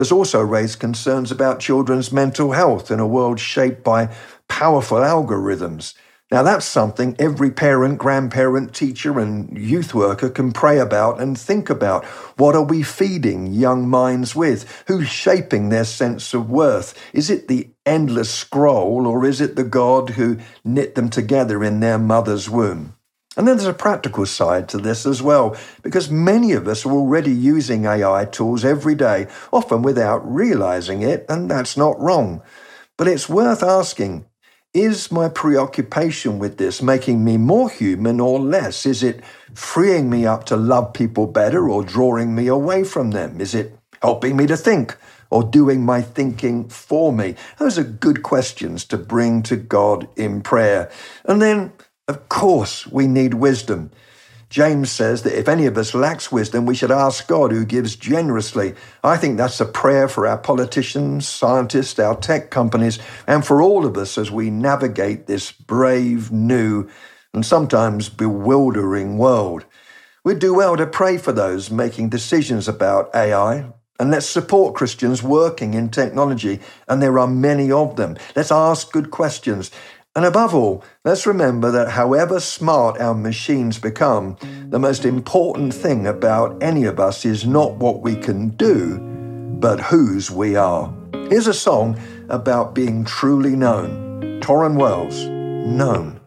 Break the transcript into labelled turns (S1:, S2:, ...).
S1: has also raised concerns about children's mental health in a world shaped by powerful algorithms. Now, that's something every parent, grandparent, teacher, and youth worker can pray about and think about. What are we feeding young minds with? Who's shaping their sense of worth? Is it the endless scroll, or is it the God who knit them together in their mother's womb? And then there's a practical side to this as well, because many of us are already using AI tools every day, often without realizing it, and that's not wrong. But it's worth asking, is my preoccupation with this making me more human or less? Is it freeing me up to love people better or drawing me away from them? Is it helping me to think or doing my thinking for me? Those are good questions to bring to God in prayer. And then, of course, we need wisdom. James says that if any of us lacks wisdom, we should ask God, who gives generously. I think that's a prayer for our politicians, scientists, our tech companies, and for all of us as we navigate this brave, new, and sometimes bewildering world. We'd do well to pray for those making decisions about AI, and let's support Christians working in technology, and there are many of them. Let's ask good questions. And above all, let's remember that however smart our machines become, the most important thing about any of us is not what we can do, but whose we are. Here's a song about being truly known. Torrin Wells, Known.